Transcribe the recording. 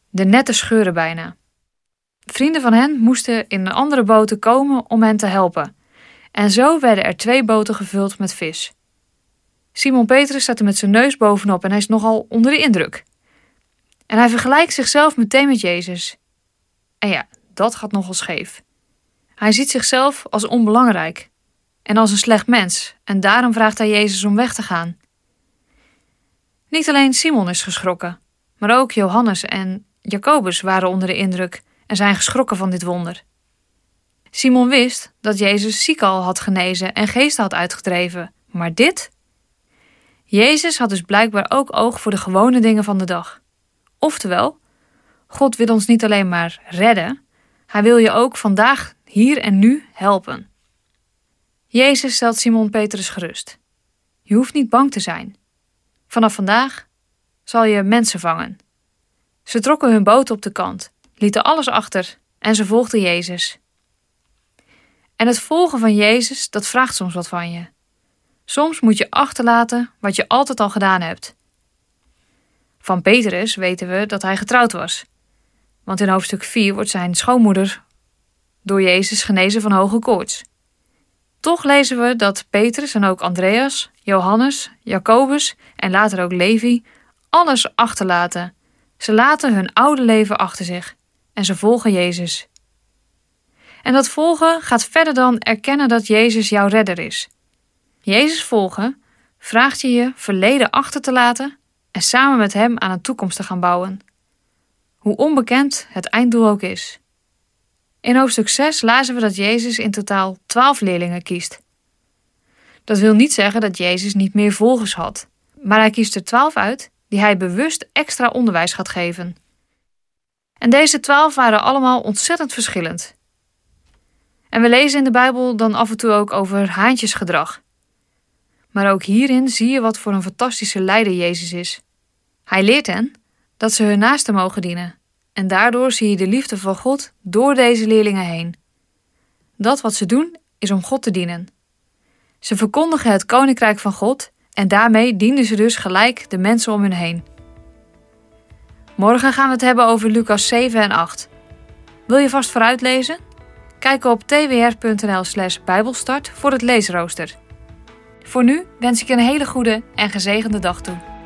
De netten scheuren bijna. Vrienden van hen moesten in andere boten komen om hen te helpen. En zo werden er 2 boten gevuld met vis. Simon Petrus staat er met zijn neus bovenop en hij is nogal onder de indruk. En hij vergelijkt zichzelf meteen met Jezus. En ja, dat gaat nogal scheef. Hij ziet zichzelf als onbelangrijk en als een slecht mens en daarom vraagt hij Jezus om weg te gaan. Niet alleen Simon is geschrokken, maar ook Johannes en Jacobus waren onder de indruk en zijn geschrokken van dit wonder. Simon wist dat Jezus zieken al had genezen en geesten had uitgedreven, maar dit? Jezus had dus blijkbaar ook oog voor de gewone dingen van de dag. Oftewel, God wil ons niet alleen maar redden, hij wil je ook vandaag, hier en nu helpen. Jezus stelt Simon Petrus gerust. Je hoeft niet bang te zijn. Vanaf vandaag zal je mensen vangen. Ze trokken hun boot op de kant, lieten alles achter en ze volgden Jezus. En het volgen van Jezus, dat vraagt soms wat van je. Soms moet je achterlaten wat je altijd al gedaan hebt. Van Petrus weten we dat hij getrouwd was. Want in hoofdstuk 4 wordt zijn schoonmoeder door Jezus genezen van hoge koorts. Toch lezen we dat Petrus en ook Andreas, Johannes, Jacobus en later ook Levi alles achterlaten. Ze laten hun oude leven achter zich en ze volgen Jezus. En dat volgen gaat verder dan erkennen dat Jezus jouw redder is. Jezus volgen vraagt je verleden achter te laten en samen met hem aan een toekomst te gaan bouwen. Hoe onbekend het einddoel ook is. In hoofdstuk 6 lazen we dat Jezus in totaal 12 leerlingen kiest. Dat wil niet zeggen dat Jezus niet meer volgers had, maar hij kiest er 12 uit die hij bewust extra onderwijs gaat geven. En deze 12 waren allemaal ontzettend verschillend. En we lezen in de Bijbel dan af en toe ook over haantjesgedrag. Maar ook hierin zie je wat voor een fantastische leider Jezus is. Hij leert hen dat ze hun naasten mogen dienen. En daardoor zie je de liefde van God door deze leerlingen heen. Dat wat ze doen is om God te dienen. Ze verkondigen het koninkrijk van God en daarmee dienen ze dus gelijk de mensen om hun heen. Morgen gaan we het hebben over Lucas 7 en 8. Wil je vast vooruit lezen? Kijk op twr.nl/bijbelstart voor het leesrooster. Voor nu wens ik je een hele goede en gezegende dag toe.